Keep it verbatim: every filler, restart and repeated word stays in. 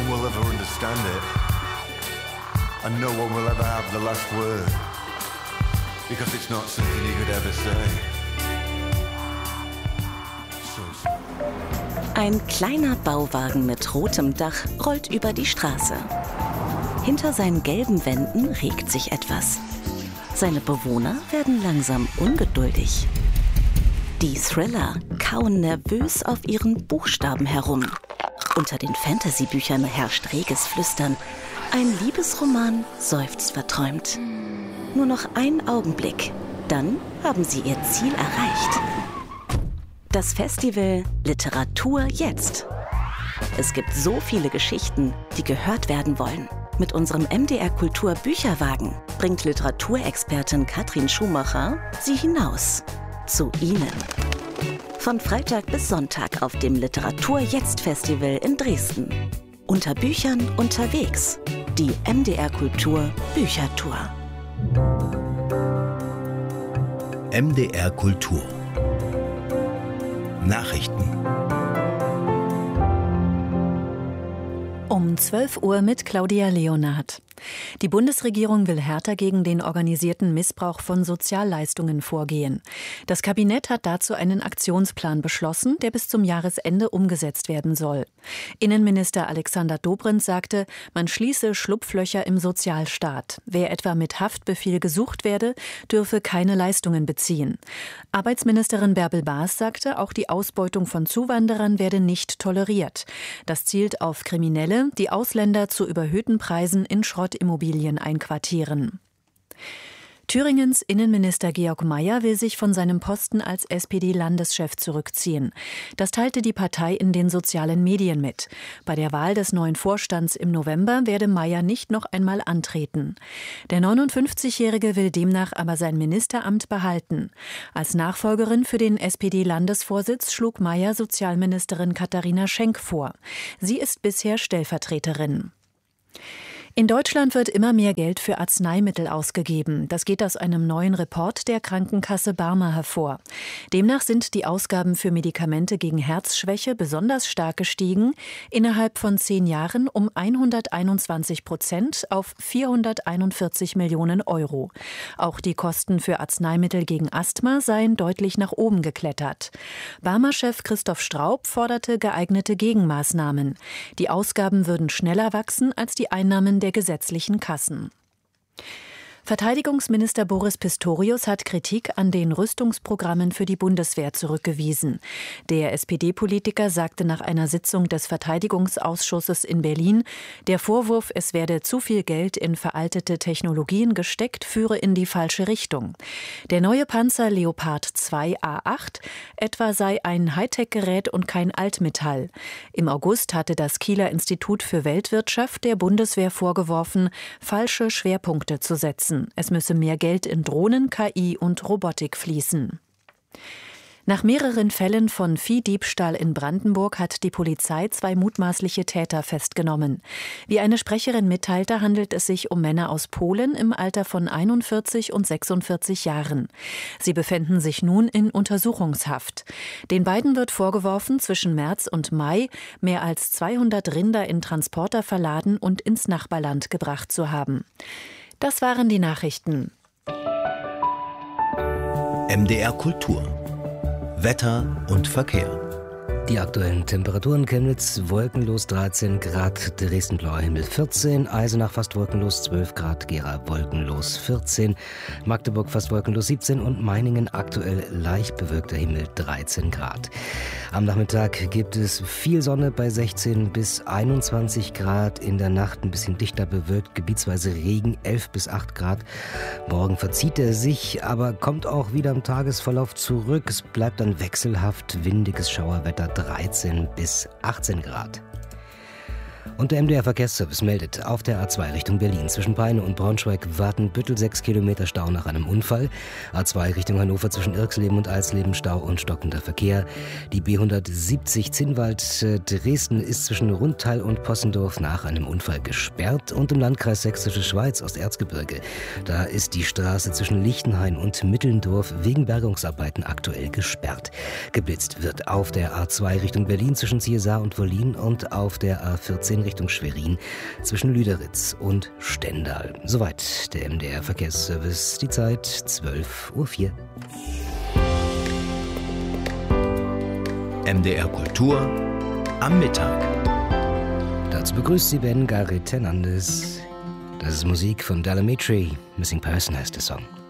one will ever understand it. And no one will ever have the last word. Because it's not something you could ever say. So, so. Ein kleiner Bauwagen mit rotem Dach rollt über die Straße. Hinter seinen gelben Wänden regt sich etwas. Seine Bewohner werden langsam ungeduldig. Die Thriller kauen nervös auf ihren Buchstaben herum. Unter den Fantasy-Büchern herrscht reges Flüstern. Ein Liebesroman seufzt verträumt. Nur noch ein Augenblick, dann haben sie ihr Ziel erreicht. Das Festival Literatur jetzt. Es gibt so viele Geschichten, die gehört werden wollen. Mit unserem M D R Kultur Bücherwagen bringt Literaturexpertin Katrin Schumacher sie hinaus. Zu Ihnen. Von Freitag bis Sonntag auf dem Literatur jetzt Festival in Dresden. Unter Büchern unterwegs. Die M D R Kultur Büchertour. M D R Kultur. Nachrichten. Um zwölf Uhr mit Claudia Leonhardt. Die Bundesregierung will härter gegen den organisierten Missbrauch von Sozialleistungen vorgehen. Das Kabinett hat dazu einen Aktionsplan beschlossen, der bis zum Jahresende umgesetzt werden soll. Innenminister Alexander Dobrindt sagte, man schließe Schlupflöcher im Sozialstaat. Wer etwa mit Haftbefehl gesucht werde, dürfe keine Leistungen beziehen. Arbeitsministerin Bärbel Baas sagte, auch die Ausbeutung von Zuwanderern werde nicht toleriert. Das zielt auf Kriminelle, die Ausländer zu überhöhten Preisen in Schrottimmobilien einquartieren. Thüringens Innenminister Georg Mayer will sich von seinem Posten als S P D-Landeschef zurückziehen. Das teilte die Partei in den sozialen Medien mit. Bei der Wahl des neuen Vorstands im November werde Mayer nicht noch einmal antreten. Der neunundfünfzigjährige will demnach aber sein Ministeramt behalten. Als Nachfolgerin für den S P D-Landesvorsitz schlug Mayer Sozialministerin Katharina Schenk vor. Sie ist bisher Stellvertreterin. In Deutschland wird immer mehr Geld für Arzneimittel ausgegeben. Das geht aus einem neuen Report der Krankenkasse Barmer hervor. Demnach sind die Ausgaben für Medikamente gegen Herzschwäche besonders stark gestiegen, innerhalb von zehn Jahren um hunderteinundzwanzig Prozent auf vierhunderteinundvierzig Millionen Euro. Auch die Kosten für Arzneimittel gegen Asthma seien deutlich nach oben geklettert. Barmer-Chef Christoph Straub forderte geeignete Gegenmaßnahmen. Die Ausgaben würden schneller wachsen als die Einnahmen der gesetzlichen Kassen. Verteidigungsminister Boris Pistorius hat Kritik an den Rüstungsprogrammen für die Bundeswehr zurückgewiesen. Der S P D-Politiker sagte nach einer Sitzung des Verteidigungsausschusses in Berlin, der Vorwurf, es werde zu viel Geld in veraltete Technologien gesteckt, führe in die falsche Richtung. Der neue Panzer Leopard zwei A acht etwa sei ein Hightech-Gerät und kein Altmetall. Im August hatte das Kieler Institut für Weltwirtschaft der Bundeswehr vorgeworfen, falsche Schwerpunkte zu setzen. Es müsse mehr Geld in Drohnen, K I und Robotik fließen. Nach mehreren Fällen von Viehdiebstahl in Brandenburg hat die Polizei zwei mutmaßliche Täter festgenommen. Wie eine Sprecherin mitteilte, handelt es sich um Männer aus Polen im Alter von einundvierzig und sechsundvierzig Jahren. Sie befänden sich nun in Untersuchungshaft. Den beiden wird vorgeworfen, zwischen März und Mai mehr als zweihundert Rinder in Transporter verladen und ins Nachbarland gebracht zu haben. Das waren die Nachrichten. M D R Kultur. Wetter und Verkehr. Die aktuellen Temperaturen: Chemnitz wolkenlos dreizehn Grad, Dresden blauer Himmel vierzehn, Eisenach fast wolkenlos zwölf Grad, Gera wolkenlos vierzehn, Magdeburg fast wolkenlos siebzehn und Meiningen aktuell leicht bewölkter Himmel dreizehn Grad. Am Nachmittag gibt es viel Sonne bei sechzehn bis einundzwanzig Grad, in der Nacht ein bisschen dichter bewölkt, gebietsweise Regen elf bis acht Grad. Morgen verzieht er sich, aber kommt auch wieder im Tagesverlauf zurück. Es bleibt dann wechselhaft, windiges Schauerwetter, dreizehn bis achtzehn Grad. Und der M D R-Verkehrsservice meldet, auf der A zwei Richtung Berlin zwischen Peine und Braunschweig-Wartenbüttel sechs Kilometer Stau nach einem Unfall. A zwei Richtung Hannover zwischen Irxleben und Eisleben Stau und stockender Verkehr. Die B hundertsiebzig Zinnwald-Dresden ist zwischen Rundtal und Possendorf nach einem Unfall gesperrt. Und im Landkreis Sächsische Schweiz Osterzgebirge, da ist die Straße zwischen Lichtenhain und Mittelndorf wegen Bergungsarbeiten aktuell gesperrt. Geblitzt wird auf der A zwei Richtung Berlin zwischen Ziesar und Wollin und auf der A vierzehn Richtung Schwerin zwischen Lüderitz und Stendal. Soweit der M D R Verkehrsservice. Die Zeit zwölf Uhr vier. M D R Kultur am Mittag. Dazu begrüßt Sie Ben Garret Hernandez. Das ist Musik von Dalametri. Missing Person heißt der Song.